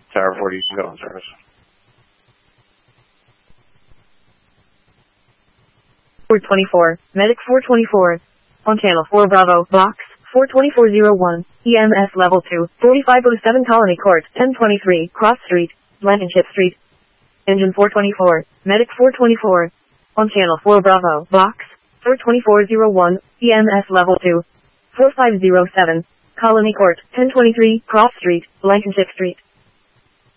Tower 40, you can go on service. Port 24, Medic 424. On channel 4 Bravo, box 42401, EMS level 2, 4507 Colony Court, 1023, Cross Street, Blankenship Street. Engine 424, Medic 424. On channel 4 Bravo, box 42401, EMS level 2, 4507, Colony Court, 1023, Cross Street, Blankenship Street.